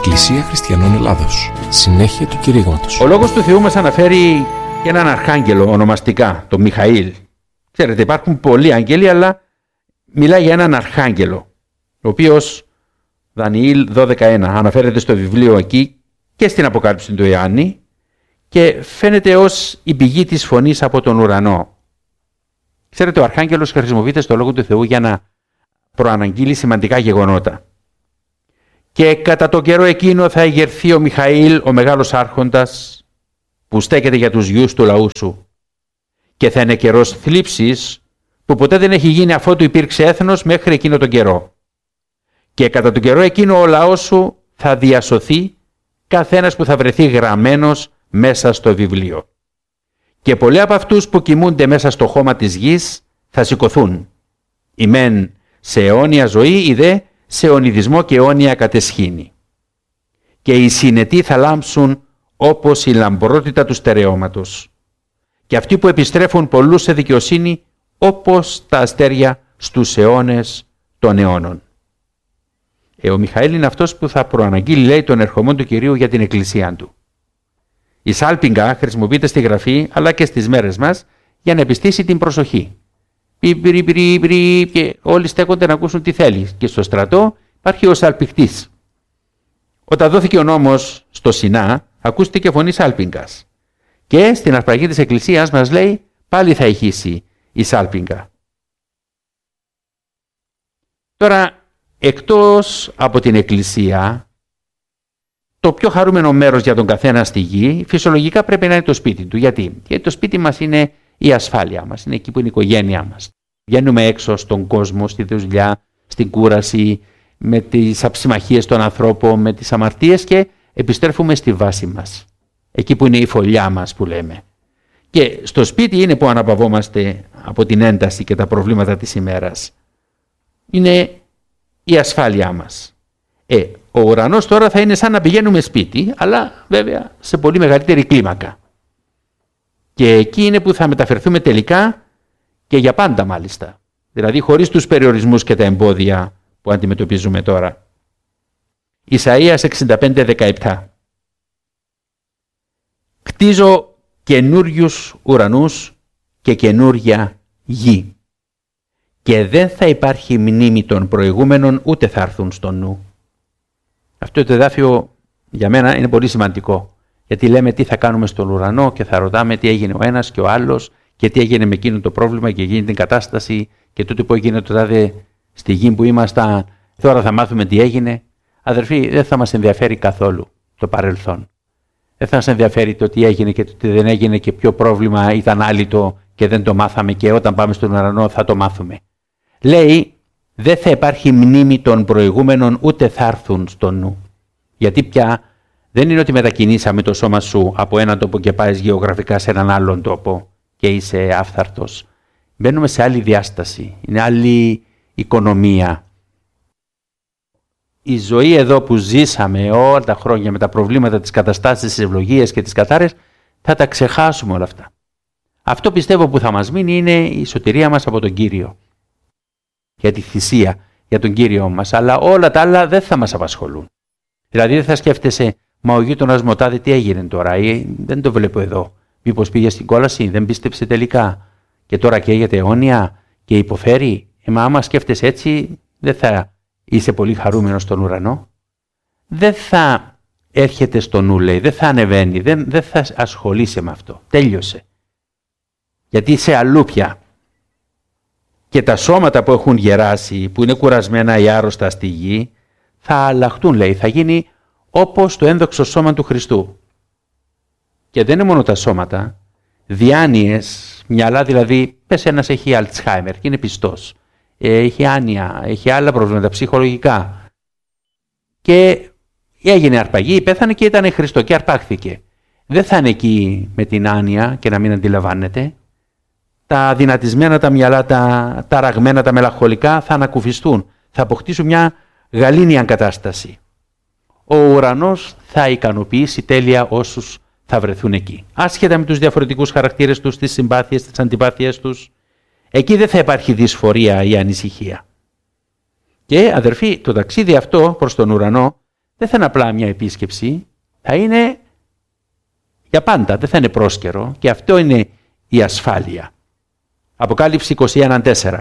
Εκκλησία Χριστιανών Ελλάδος. Συνέχεια του κηρύγματος. Ο Λόγος του Θεού μας αναφέρει και έναν αρχάγγελο ονομαστικά, τον Μιχαήλ. Ξέρετε, υπάρχουν πολλοί άγγελοι, αλλά μιλάει για έναν αρχάγγελο, ο οποίος, Δανιήλ 12.1, αναφέρεται στο βιβλίο εκεί και στην Αποκάλυψη του Ιωάννη και φαίνεται ως η πηγή της φωνής από τον ουρανό. Ξέρετε, ο αρχάγγελος χρησιμοποιείται στο Λόγο του Θεού για να προαναγγείλει σημαντικά γεγονότα. Και κατά το καιρό εκείνο θα ηγερθεί ο Μιχαήλ, ο μεγάλος άρχοντας, που στέκεται για τους γιους του λαού σου. Και θα είναι καιρός θλίψης, που ποτέ δεν έχει γίνει αφότου υπήρξε έθνος μέχρι εκείνο τον καιρό. Και κατά τον καιρό εκείνο ο λαός σου θα διασωθεί, καθένας που θα βρεθεί γραμμένος μέσα στο βιβλίο. Και πολλοί από αυτούς που κοιμούνται μέσα στο χώμα της γης θα σηκωθούν. Οι μεν σε αιώνια ζωή, οι δε σε ονειδισμό και αιώνια κατεσχήνη. Και οι συνετοί θα λάμψουν όπως η λαμπρότητα του στερεώματος. Και αυτοί που επιστρέφουν πολλούς σε δικαιοσύνη όπως τα αστέρια στους αιώνες των αιώνων. Ο Μιχαήλ είναι αυτός που θα προαναγγείλει, λέει, τον ερχομό του Κυρίου για την εκκλησία του. Η σάλπιγγα χρησιμοποιείται στη Γραφή αλλά και στις μέρες μας για να επιστήσει την προσοχή. Και όλοι στέκονται να ακούσουν τι θέλει. Και στο στρατό υπάρχει ο σαλπιχτής. Όταν δόθηκε ο νόμος στο Σινά, ακούστηκε φωνή σάλπιγγας. Και στην αρπαγή της Εκκλησίας μας λέει πάλι θα ηχήσει η σάλπιγγα. Τώρα, εκτός από την Εκκλησία, το πιο χαρούμενο μέρος για τον καθένα στη γη, φυσιολογικά πρέπει να είναι το σπίτι του. Γιατί το σπίτι μας είναι η ασφάλεια μας, είναι εκεί που είναι η οικογένειά μας. Βγαίνουμε έξω στον κόσμο, στη δουλειά, στην κούραση, με τις αψιμαχίες των ανθρώπων, με τις αμαρτίες και επιστρέφουμε στη βάση μας. Εκεί που είναι η φωλιά μας που λέμε. Και στο σπίτι είναι που αναπαυόμαστε από την ένταση και τα προβλήματα της ημέρας. Είναι η ασφάλειά μας. Ο ουρανός τώρα θα είναι σαν να πηγαίνουμε σπίτι, αλλά βέβαια σε πολύ μεγαλύτερη κλίμακα. Και εκεί είναι που θα μεταφερθούμε τελικά και για πάντα μάλιστα. Δηλαδή χωρίς τους περιορισμούς και τα εμπόδια που αντιμετωπίζουμε τώρα. Ισαΐας 65:17. Κτίζω καινούριους ουρανούς και καινούρια γη. Και δεν θα υπάρχει μνήμη των προηγούμενων, ούτε θα έρθουν στο νου. Αυτό το εδάφιο για μένα είναι πολύ σημαντικό. Γιατί λέμε τι θα κάνουμε στον ουρανό και θα ρωτάμε τι έγινε ο ένας και ο άλλος και τι έγινε με εκείνο το πρόβλημα και γίνει την κατάσταση και τούτο που έγινε το τάδε στη γη που ήμασταν. Τώρα θα μάθουμε τι έγινε. Αδερφοί, δεν θα μας ενδιαφέρει καθόλου το παρελθόν. Δεν θα μας ενδιαφέρει το τι έγινε και το τι δεν έγινε και ποιο πρόβλημα ήταν άλυτο και δεν το μάθαμε και όταν πάμε στον ουρανό θα το μάθουμε. Λέει, δεν θα υπάρχει μνήμη των προηγούμενων ούτε θα έρθουν στο νου. Γιατί πια δεν είναι ότι μετακινήσαμε το σώμα σου από έναν τόπο και πάεις γεωγραφικά σε έναν άλλον τόπο και είσαι άφθαρτος. Μπαίνουμε σε άλλη διάσταση, είναι άλλη οικονομία. Η ζωή εδώ που ζήσαμε όλα τα χρόνια με τα προβλήματα, τις καταστάσεις, τις ευλογίες και τις κατάρες, θα τα ξεχάσουμε όλα αυτά. Αυτό πιστεύω που θα μας μείνει είναι η σωτηρία μας από τον Κύριο. Για τη θυσία, για τον Κύριο μας, αλλά όλα τα άλλα δεν θα μας απασχολούν. Δηλαδή δεν θα σκέφτεσαι, μα ο γείτονας μου τάδε τι έγινε τώρα, δεν το βλέπω εδώ. Μήπως πήγε στην κόλαση, δεν πίστεψε τελικά και τώρα καίγεται αιώνια και υποφέρει. Μα άμα σκέφτεσαι έτσι, δεν θα είσαι πολύ χαρούμενος στον ουρανό. Δεν θα έρχεται στο νου, λέει, δεν θα ανεβαίνει, δεν θα ασχολείσαι με αυτό. Τέλειωσε. Γιατί είσαι αλλού πια. Και τα σώματα που έχουν γεράσει, που είναι κουρασμένα ή άρρωστα στη γη, θα αλλάχτούν, λέει, θα γίνει όπως το ένδοξο σώμα του Χριστού. Και δεν είναι μόνο τα σώματα, διάνοιες, μυαλά δηλαδή, πες ένας έχει Αλτσχάιμερ και είναι πιστός, έχει άνοια, έχει άλλα προβλήματα ψυχολογικά και έγινε αρπαγή, πέθανε και ήταν Χριστό και αρπάχθηκε. Δεν θα είναι εκεί με την άνοια και να μην αντιλαμβάνεται. Τα δυνατισμένα τα μυαλά, τα ταραγμένα, τα μελαγχολικά θα ανακουφιστούν, θα αποκτήσουν μια γαλήνια κατάσταση. Ο ουρανός θα ικανοποιήσει τέλεια όσους θα βρεθούν εκεί. Άσχετα με τους διαφορετικούς χαρακτήρες τους, τις συμπάθειες, τις αντιπάθειες τους, εκεί δεν θα υπάρχει δυσφορία ή ανησυχία. Και αδερφοί, το ταξίδι αυτό προς τον ουρανό δεν θα είναι απλά μια επίσκεψη, θα είναι για πάντα, δεν θα είναι πρόσκαιρο, και αυτό είναι η ασφάλεια. Αποκάλυψη 21:4.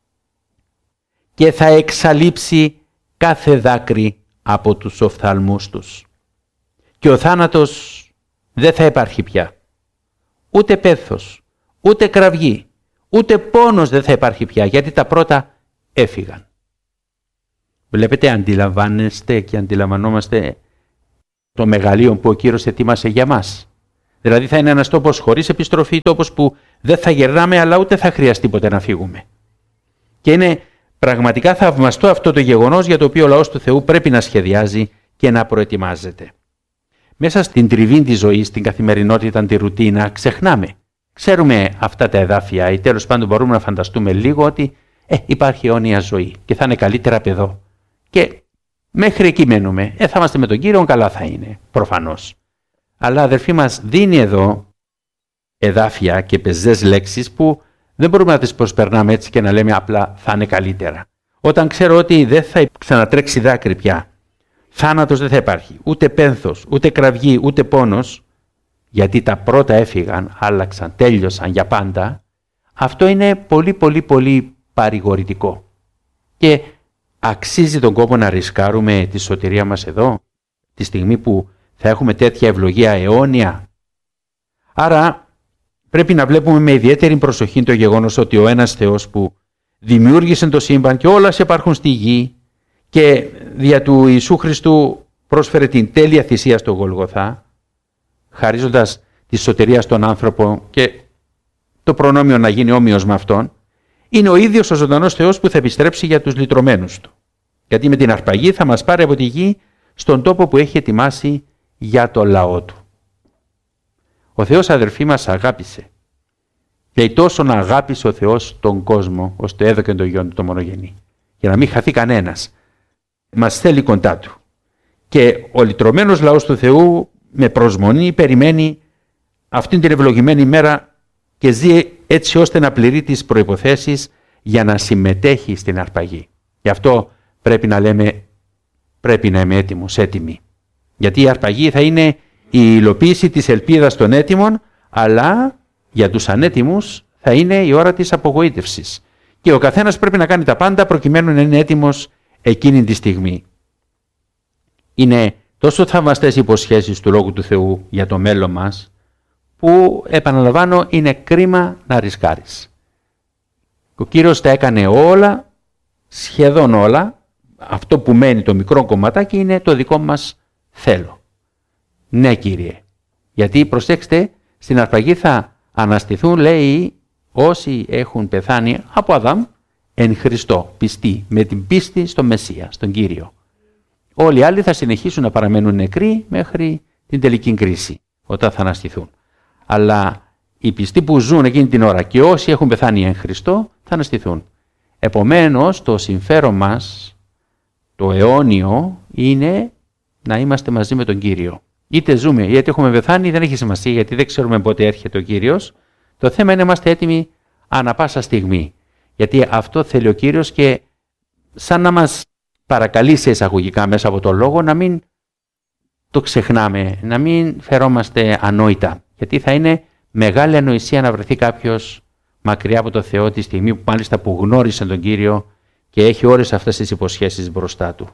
Και θα εξαλείψει κάθε δάκρυ από τους οφθαλμούς τους. Και ο θάνατος δεν θα υπάρχει πια. Ούτε πένθος, ούτε κραυγή, ούτε πόνος δεν θα υπάρχει πια, γιατί τα πρώτα έφυγαν. Βλέπετε, αντιλαμβάνεστε και αντιλαμβανόμαστε το μεγαλείο που ο Κύριος ετοίμασε για μας. Δηλαδή θα είναι ένας τόπος χωρίς επιστροφή, τόπος που δεν θα γερνάμε, αλλά ούτε θα χρειαστεί ποτέ να φύγουμε. Και είναι πραγματικά θαυμαστό αυτό το γεγονός, για το οποίο ο λαός του Θεού πρέπει να σχεδιάζει και να προετοιμάζεται. Μέσα στην τριβή της ζωής, στην καθημερινότητα, τη ρουτίνα, ξεχνάμε. Ξέρουμε αυτά τα εδάφια, ή τέλος πάντων μπορούμε να φανταστούμε λίγο ότι υπάρχει αιώνια ζωή και θα είναι καλύτερα από εδώ. Και μέχρι εκεί μένουμε. Θα είμαστε με τον Κύριο, καλά θα είναι, προφανώς. Αλλά αδερφοί μας δίνει εδώ εδάφια και πεζές λέξεις που δεν μπορούμε να τις προσπερνάμε έτσι και να λέμε απλά θα είναι καλύτερα. Όταν ξέρω ότι δεν θα ξανατρέξει δάκρυ πια, θάνατος δεν θα υπάρχει, ούτε πένθος, ούτε κραυγή, ούτε πόνος, γιατί τα πρώτα έφυγαν, άλλαξαν, τέλειωσαν για πάντα, αυτό είναι πολύ πολύ πολύ παρηγορητικό. Και αξίζει τον κόπο να ρισκάρουμε τη σωτηρία μας εδώ, τη στιγμή που θα έχουμε τέτοια ευλογία αιώνια. Άρα πρέπει να βλέπουμε με ιδιαίτερη προσοχή το γεγονός ότι ο ένας Θεός που δημιούργησε το σύμπαν και όλα υπάρχουν στη γη και δια του Ιησού Χριστού πρόσφερε την τέλεια θυσία στο Γολγοθά, χαρίζοντας τη σωτηρία στον άνθρωπο και το προνόμιο να γίνει όμοιος με αυτόν, είναι ο ίδιος ο ζωντανός Θεός που θα επιστρέψει για τους λυτρωμένους του. Γιατί με την αρπαγή θα μας πάρει από τη γη στον τόπο που έχει ετοιμάσει για το λαό του. Ο Θεός, αδερφοί μας, αγάπησε. Και τόσο να αγάπησε ο Θεός τον κόσμο, ώστε έδωκε τον Υιόν του το μονογενή. Για να μην χαθεί κανένας. Μας θέλει κοντά του. Και ο λυτρωμένος λαός του Θεού με προσμονή περιμένει αυτήν την ευλογημένη μέρα και ζει έτσι ώστε να πληρεί τις προϋποθέσεις για να συμμετέχει στην αρπαγή. Γι' αυτό πρέπει να λέμε, πρέπει να είμαι έτοιμος, έτοιμη. Γιατί η αρπαγή θα είναι η υλοποίηση της ελπίδας των έτοιμων, αλλά για τους ανέτοιμους θα είναι η ώρα της απογοήτευσης. Και ο καθένας πρέπει να κάνει τα πάντα προκειμένου να είναι έτοιμος εκείνη τη στιγμή. Είναι τόσο θαυμαστές οι υποσχέσεις του Λόγου του Θεού για το μέλλον μας, που επαναλαμβάνω είναι κρίμα να ρισκάρεις. Ο Κύριος τα έκανε όλα, σχεδόν όλα. Αυτό που μένει το μικρό κομματάκι είναι το δικό μας θέλω. Ναι, Κύριε. Γιατί προσέξτε, στην αρπαγή θα αναστηθούν, λέει, όσοι έχουν πεθάνει από Αδάμ εν Χριστώ, πιστοί, με την πίστη στον Μεσσία, στον Κύριο. Όλοι οι άλλοι θα συνεχίσουν να παραμένουν νεκροί μέχρι την τελική κρίση, όταν θα αναστηθούν. Αλλά οι πιστοί που ζουν εκείνη την ώρα και όσοι έχουν πεθάνει εν Χριστώ θα αναστηθούν. Επομένως, το συμφέρον μας, το αιώνιο, είναι να είμαστε μαζί με τον Κύριο. Είτε ζούμε είτε έχουμε πεθάνει, δεν έχει σημασία, γιατί δεν ξέρουμε πότε έρχεται ο Κύριος. Το θέμα είναι να είμαστε έτοιμοι ανά πάσα στιγμή. Γιατί αυτό θέλει ο Κύριος και σαν να μας παρακαλεί εισαγωγικά μέσα από τον λόγο να μην το ξεχνάμε, να μην φερόμαστε ανόητα. Γιατί θα είναι μεγάλη ανοησία να βρεθεί κάποιος μακριά από το Θεό τη στιγμή που μάλιστα που γνώρισε τον Κύριο και έχει όλες αυτές τις υποσχέσεις μπροστά του.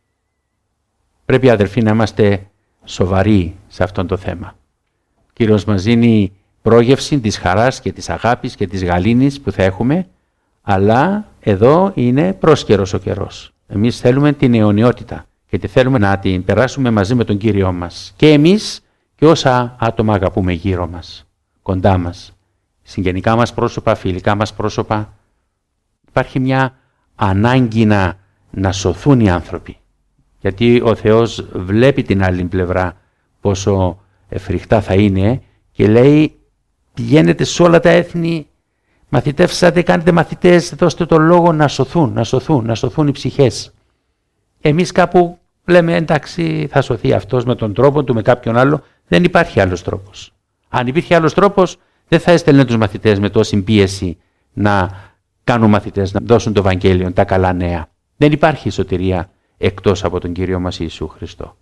Πρέπει, αδερφοί, να είμαστε σοβαροί σε αυτό το θέμα. Ο Κύριος μας δίνει πρόγευση της χαράς και της αγάπης και της γαλήνης που θα έχουμε, αλλά εδώ είναι πρόσκαιρος ο καιρός. Εμείς θέλουμε την αιωνιότητα και θέλουμε να την περάσουμε μαζί με τον Κύριό μας. Και εμείς και όσα άτομα αγαπούμε γύρω μας, κοντά μας, συγγενικά μας πρόσωπα, φιλικά μας πρόσωπα. Υπάρχει μια ανάγκη να σωθούν οι άνθρωποι. Γιατί ο Θεός βλέπει την άλλη πλευρά πόσο φρικτά θα είναι και λέει, πηγαίνετε σε όλα τα έθνη, μαθητεύσατε, κάνετε μαθητές, δώστε το λόγο να σωθούν οι ψυχές. Εμείς κάπου λέμε, εντάξει, θα σωθεί αυτός με τον τρόπο του, με κάποιον άλλο. Δεν υπάρχει άλλος τρόπος. Αν υπήρχε άλλος τρόπος, δεν θα έστελνε τους μαθητές με τόση πίεση να κάνουν μαθητές, να δώσουν το Ευαγγέλιο, τα καλά νέα. Δεν υπάρχει σωτηρία εκτός από τον Κύριο μας Ιησού Χριστό.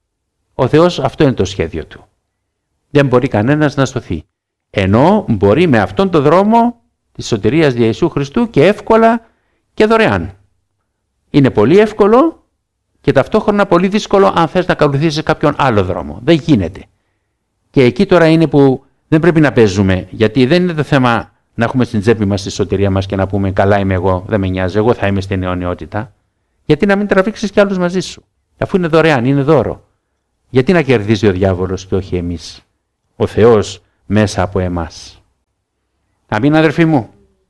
Ο Θεός αυτό είναι το σχέδιο Του. Δεν μπορεί κανένας να σωθεί. Ενώ μπορεί με αυτόν τον δρόμο της σωτηρίας δια Ιησού Χριστού και εύκολα και δωρεάν. Είναι πολύ εύκολο και ταυτόχρονα πολύ δύσκολο αν θες να ακολουθήσεις κάποιον άλλο δρόμο. Δεν γίνεται. Και εκεί τώρα είναι που δεν πρέπει να παίζουμε, γιατί δεν είναι το θέμα να έχουμε στην τσέπη μας τη σωτηρία μας και να πούμε καλά είμαι εγώ, δεν με νοιάζει, εγώ θα είμαι στην αιωνιότητα. Γιατί να μην τραβήξεις κι άλλους μαζί σου, αφού είναι δωρεάν, είναι δώρο. Γιατί να κερδίζει ο διάβολος και όχι εμείς, ο Θεός μέσα από εμάς. Αμήν αδερφοί μου.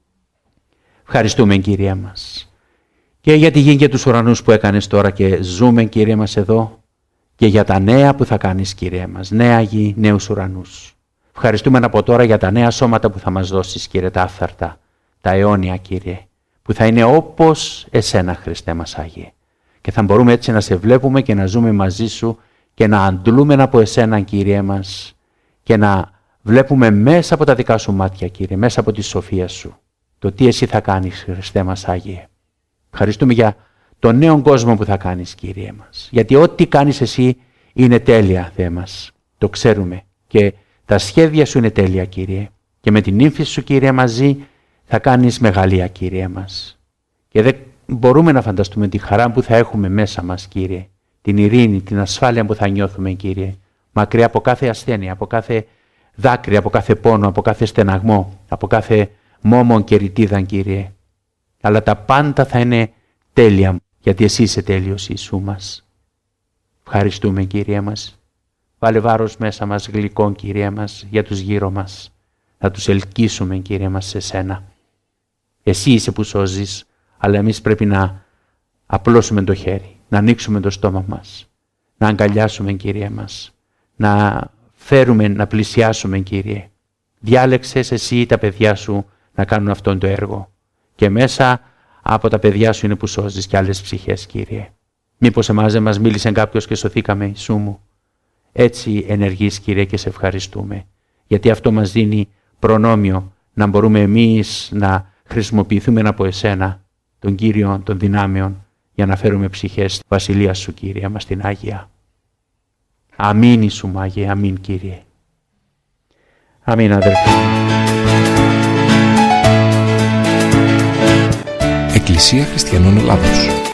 Ευχαριστούμε Κύριε μας και για τη γη και τους ουρανούς που έκανες τώρα και ζούμε Κύριε μας εδώ και για τα νέα που θα κάνεις Κύριε μας, νέα γη, νέους ουρανούς. Ευχαριστούμε από τώρα για τα νέα σώματα που θα μας δώσεις Κύριε, τα άφθαρτα, τα αιώνια Κύριε, που θα είναι όπως εσένα Χριστέ μας Άγιε. Και θα μπορούμε έτσι να σε βλέπουμε και να ζούμε μαζί σου και να αντλούμε από εσένα Κύριε μας και να βλέπουμε μέσα από τα δικά σου μάτια Κύριε, μέσα από τη σοφία σου, το τι εσύ θα κάνεις Χριστέ μας Άγιε. Ευχαριστούμε για τον νέο κόσμο που θα κάνεις Κύριε μας. Γιατί ό,τι κάνεις εσύ είναι τέλεια Θεέ μας. Το ξέρουμε και τα σχέδια σου είναι τέλεια Κύριε. Και με την ύμφη σου Κύριε μαζί θα κάνεις μεγαλεία Κύριε μας. Και δεν μπορούμε να φανταστούμε τη χαρά που θα έχουμε μέσα μας Κύριε. Την ειρήνη, την ασφάλεια που θα νιώθουμε Κύριε. Μακριά από κάθε ασθένεια, από κάθε δάκρυ, από κάθε πόνο, από κάθε στεναγμό, από κάθε μόμον και ρητίδαν Κύριε. Αλλά τα πάντα θα είναι τέλεια, γιατί εσύ είσαι τέλειος Ιησού μας. Ευχαριστούμε Κύριε μας. Βάλε βάρος μέσα μας γλυκόν Κύριε μας για τους γύρω μας. Να τους ελκύσουμε Κύριε μας σε σένα. Εσύ είσαι που σώζεις, αλλά εμείς πρέπει να απλώσουμε το χέρι, να ανοίξουμε το στόμα μας, να αγκαλιάσουμε Κύριε μας, να φέρουμε, να πλησιάσουμε Κύριε. Διάλεξες εσύ τα παιδιά σου να κάνουν αυτόν το έργο. Και μέσα από τα παιδιά σου είναι που σώζεις και άλλες ψυχές Κύριε. Μήπως εμάς δεν μας μίλησε κάποιος και σωθήκαμε Ιησού μου. Έτσι ενεργείς Κύριε και σε ευχαριστούμε. Γιατί αυτό μας δίνει προνόμιο να μπορούμε εμείς να χρησιμοποιηθούμε από εσένα, τον Κύριο των δυνάμεων, για να φέρουμε ψυχές στη βασιλεία σου Κύριε μας την Άγια. Αμήν Ιησού μου Άγιε, αμήν Κύριε. Αμήν αδερφοί. Εκκλησία Χριστιανών Ελλάδος.